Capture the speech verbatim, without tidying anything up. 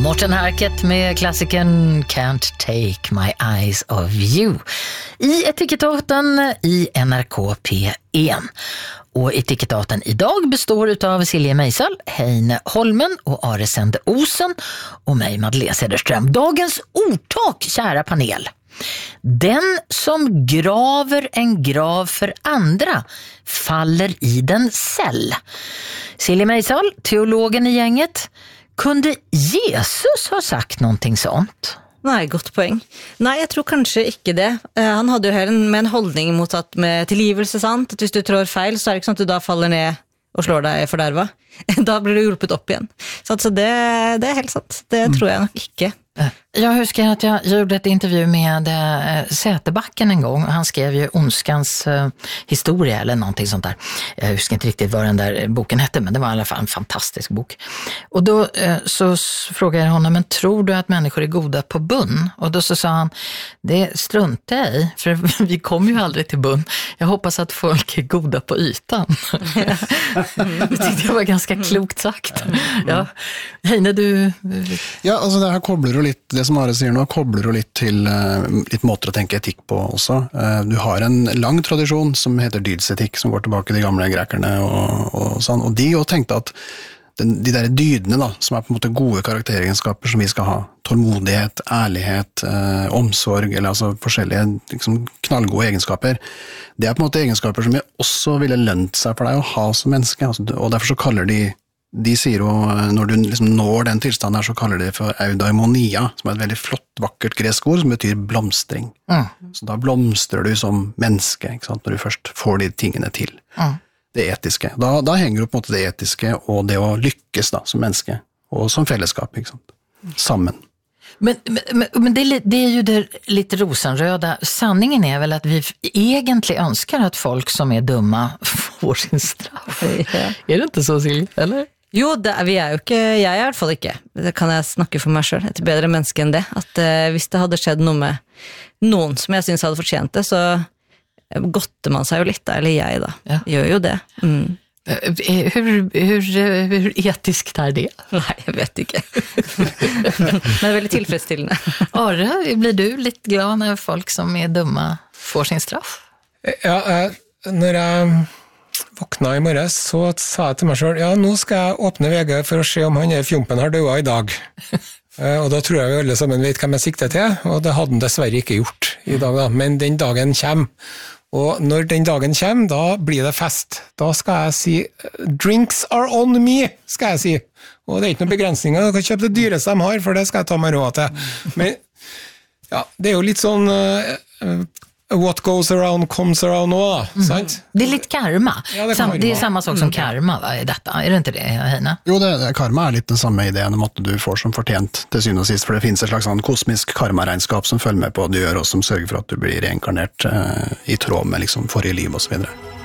Morten Harket med klassikern Can't Take My Eyes Off You i Etikettaten i N R K P en. Och Etikettaten idag består utav Silje Meisel, Heine Holmen och Are Sende Osen och mig Madeleine Cederström. Dagens ordtak, kära panel. Den som graver en grav för andra faller i den cell. Silje Meisel, teologen i gänget. Kunde Jesus ha sagt någonting sånt? Nei, godt poeng. Nei, jeg tror kanskje ikke det. Han hadde jo her en, med en holdning mot at med tilgivelse, sant? At hvis du trår feil, så er det ikke sånn at du da faller ned og slår deg for derva. Da blir du hjulpet opp igjen. Så altså det, det er helt sant. Det tror jeg nok ikke. Jag huskar att jag gjorde ett intervju med äh, Säterbacken en gång. Han skrev ju Ondskans äh, historia eller någonting sånt där. Jag huskar inte riktigt vad den där boken hette, men det var i alla fall en fantastisk bok. Och då äh, så frågade jag honom, men tror du att människor är goda på bunn? Och då så sa han, det struntar jag i, för vi kommer ju aldrig till bunn. Jag hoppas att folk är goda på ytan. Det tyckte jag var ganska klokt sagt. Ja. Heine, du... Ja, altså det her kobler jo litt, det som Are sier nå, kobler jo litt til uh, litt måter å tenke etikk på også. Uh, du har en lang tradisjon som heter dydsetikk, som går tilbake til de gamle grekerne og, og sånn, og de jo tenkte at den, de der dydene da, som er på en måte gode karakteregenskaper som vi skal ha, tålmodighet, ærlighet, uh, omsorg, eller altså forskjellige liksom, knallgode egenskaper, det er på en måte egenskaper som også ville lønt seg for deg å ha som menneske, altså, og derfor så kaller de De sier jo, når du liksom når den tilstanden her, så kaller de det for eudaimonia, som er et veldig flott, vakkert gresk ord, som betyr blomstring. Mm. Så da blomstrer du som menneske, ikke sant, når du først får de tingene til. Mm. Det etiske. Da, da henger du på en måte det etiske og det å lykkes da, som menneske, og som fellesskap, ikke sant, sammen. Men, men, men det, det är ju det lite rosenröda. Sanningen är väl att vi egentligen önskar att folk som är dumma får sin straff. Ja. Är det inte så, Silje? Eller? Jo, det er, vi er jo ikke, jeg er i hvert fall ikke, det kan jeg snakke for meg selv, et bedre menneske enn det, at uh, hvis det hadde skjedd noe med noen som jeg synes hadde fortjent det, så godter man seg jo litt da, eller jeg da, ja. Gjør jo det. Mm. Hur, hur, hur etiskt är det? Nej, jag vet inte. Men det är väldigt tillfredsställande. Are, blir du lite glad när folk som är dumma får sin straff? Ja, när jag vaknade i morges så sa jag till mig själv, ja, nu ska jag öppna V G för att se om han är fjumpen har dødd idag. Og da tror jeg vi alle sammen vet hvem jeg sikter til, og det hadde han dessverre ikke gjort i dag da, men den dagen kommer. Og når den dagen kommer, da blir det fest. Da skal jeg si, drinks are on me, skal jeg si. Og det er ikke noen begrensninger, dere kan kjøpe det dyreste de har, for det skal jeg ta meg råd til. Men ja, det er jo litt sånn... Uh, what goes around comes around nå, mm. sant? Det är lite karma. Ja, det, Sam, det är samma sak som mm. karma va, i detta. Är det inte det, Heine? Jo, det, det, karma er litt den samme ideen om at du får som fortjent til syvende og sist, for det finnes et slags sånn kosmisk karmaregnskap som følger med på hva du gjør, og som sørger for at du blir reinkarnert eh, i tråd med liksom, forrige liv og så videre.